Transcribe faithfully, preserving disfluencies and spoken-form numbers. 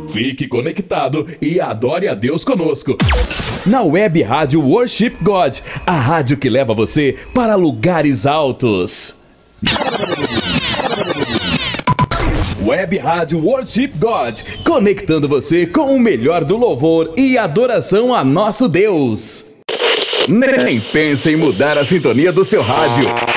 Fique conectado e adore a Deus conosco. Na Web Rádio Worship God, a rádio que leva você para lugares altos. Web Rádio Worship God, conectando você com o melhor do louvor e adoração a nosso Deus. Nem pense em mudar a sintonia do seu rádio.